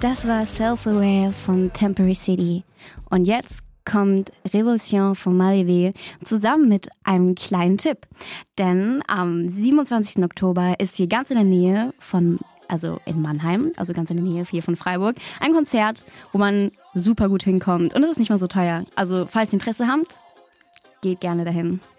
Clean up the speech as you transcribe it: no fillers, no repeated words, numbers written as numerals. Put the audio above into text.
Das war Self-Aware von Temporary City. Und jetzt kommt Revolution von Malibu zusammen mit einem kleinen Tipp. Denn am 27. Oktober ist hier ganz in der Nähe also in Mannheim, also ganz in der Nähe hier von Freiburg, ein Konzert, wo man super gut hinkommt. Und es ist nicht mal so teuer. Also falls ihr Interesse habt, geht gerne dahin.